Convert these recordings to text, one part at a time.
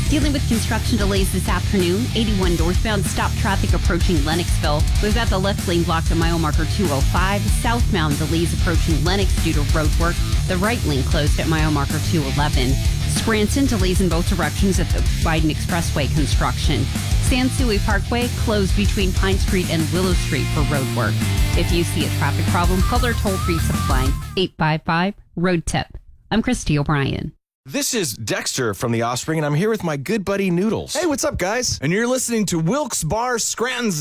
Dealing with construction delays this afternoon, 81 northbound stop traffic approaching Lennoxville. We've got the left lane blocked at mile marker 205. Southbound delays approaching Lennox due to road work. The right lane closed at mile marker 211. Scranton delays in both directions at the Biden Expressway construction. Sansui Parkway closed between Pine Street and Willow Street for road work. If you see a traffic problem, call our toll-free supply 855-ROAD-TIP. I'm Christy O'Brien. This is Dexter from The Offspring, and I'm here with my good buddy Noodles. Hey, what's up, guys? And you're listening to Wilkes Bar Scranton's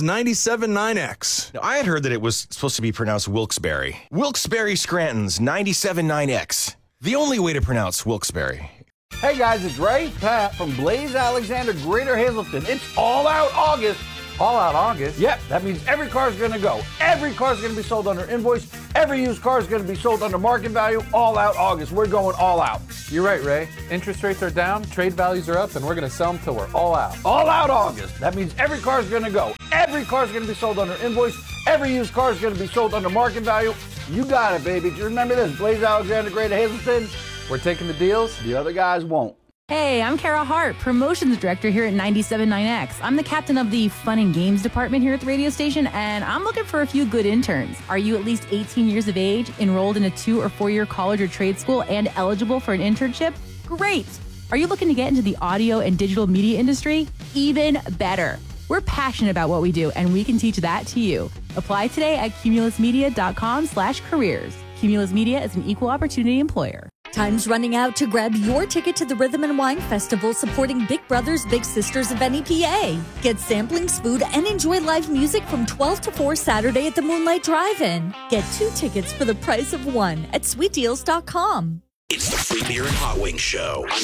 97.9X. Now, I had heard that it was supposed to be pronounced Wilkes-Barre. Wilkes-Barre Scranton's 97.9X. The only way to pronounce Wilkes-Barre. Hey guys, it's Ray Pat from Blaze Alexander, Greater Hazleton. It's All Out August. All Out August? Yep, that means every car's going to go. Every car's going to be sold under invoice. Every used car is going to be sold under market value. All Out August. We're going all out. You're right, Ray. Interest rates are down, trade values are up, and we're going to sell them till we're all out. All Out August. That means every car's going to go. Every car's going to be sold under invoice. Every used car is going to be sold under market value. You got it, baby. Do you remember this? Blaze Alexander, Greater Hazleton. We're taking the deals. The other guys won't. Hey, I'm Kara Hart, Promotions Director here at 97.9X. I'm the captain of the Fun and Games department here at the radio station, and I'm looking for a few good interns. Are you at least 18 years of age, enrolled in a 2 or 4 year college or trade school, and eligible for an internship? Great! Are you looking to get into the audio and digital media industry? Even better. We're passionate about what we do, and we can teach that to you. Apply today at cumulusmedia.com/careers. Cumulus Media is an equal opportunity employer. Time's running out to grab your ticket to the Rhythm and Wine Festival supporting Big Brothers Big Sisters of NEPA. Get samplings, food, and enjoy live music from 12 to 4 Saturday at the Moonlight Drive-In. Get 2 tickets for the price of 1 at sweetdeals.com. It's the Free Beer and Hot Wings Show on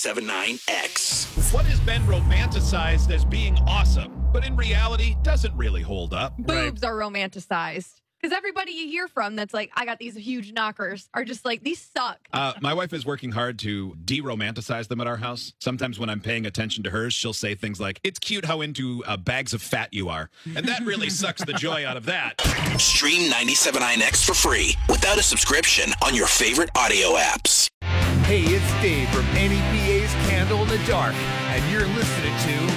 97.9X. What has been romanticized as being awesome, but in reality doesn't really hold up? Boobs are romanticized. Because everybody you hear from that's like, I got these huge knockers, are just like, these suck. My wife is working hard to de-romanticize them at our house. Sometimes when I'm paying attention to hers, she'll say things like, it's cute how into bags of fat you are. And that really sucks the joy out of that. Stream 97.9X for free without a subscription on your favorite audio apps. Hey, it's Dave from NEPA's Candle in the Dark, and you're listening to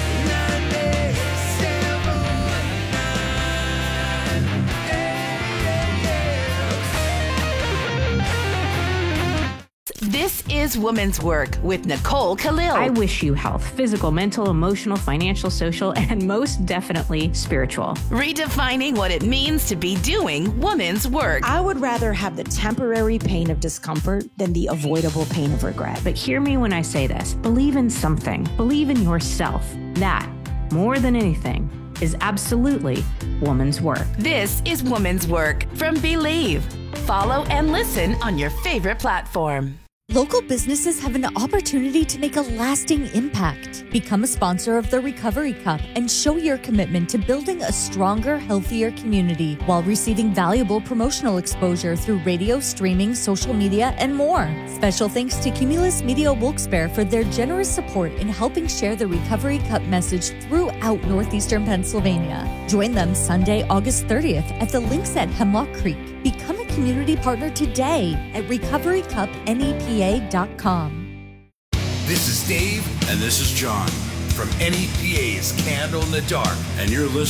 97.9X. This is Women's Work with Nicole Khalil. I wish you health, physical, mental, emotional, financial, social, and most definitely spiritual. Redefining what it means to be doing women's work. I would rather have the temporary pain of discomfort than the avoidable pain of regret. But hear me when I say this. Believe in something. Believe in yourself. That, more than anything, is absolutely woman's work. This is Women's Work from Believe. Follow and listen on your favorite platform. Local businesses have an opportunity to make a lasting impact. Become a sponsor of the Recovery Cup and show your commitment to building a stronger, healthier community while receiving valuable promotional exposure through radio, streaming, social media, and more. Special thanks to Cumulus Media Wilkes-Barre for their generous support in helping share the Recovery Cup message throughout northeastern Pennsylvania. Join them Sunday, August 30th at the links at Hemlock Creek. Become a community partner today at recoverycupnepa.com. This is Dave, and this is John from NEPA's Candle in the Dark, and you're listening